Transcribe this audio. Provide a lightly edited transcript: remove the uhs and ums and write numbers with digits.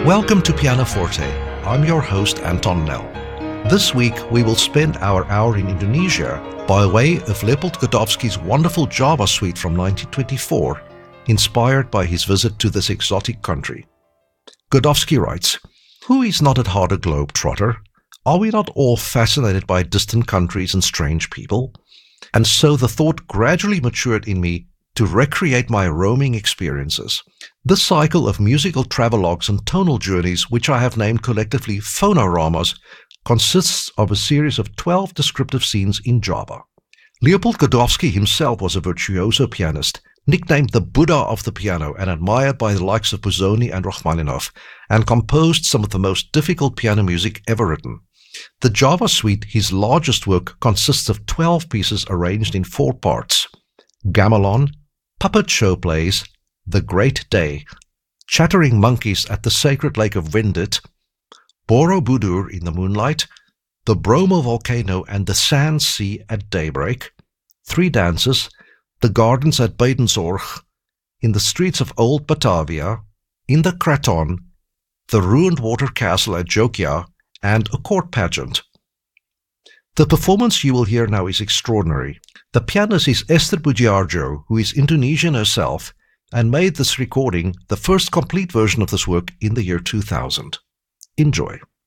Welcome to Pianoforte. I'm your host Anton Nel. This week we will spend our hour in Indonesia by way of Leopold Godowsky's wonderful Java suite from 1924, inspired by his visit to this exotic country. Godowsky writes, "Who is not at heart a globe-trotter? Are we not all fascinated by distant countries and strange people?" And so the thought gradually matured in me to recreate my roaming experiences. This cycle of musical travelogues and tonal journeys, which I have named collectively Phonoramas, consists of a series of 12 descriptive scenes in Java. Leopold Godowsky himself was a virtuoso pianist, nicknamed the Buddha of the piano and admired by the likes of Busoni and Rachmaninoff, and composed some of the most difficult piano music ever written. The Java Suite, his largest work, consists of 12 pieces arranged in 4 parts: Gamelan, puppet show plays, The Great Day, Chattering Monkeys at the Sacred Lake of Windit, Borobudur in the Moonlight, the Bromo Volcano and the Sand Sea at Daybreak, 3 dances, The Gardens at Buitenzorg, In the Streets of Old Batavia, In the Kraton, The Ruined Water Castle at Jogja, and a court pageant. The performance you will hear now is extraordinary. The pianist is Esther Budjarjo, who is Indonesian herself, and made this recording, the first complete version of this work, in the year 2000. Enjoy.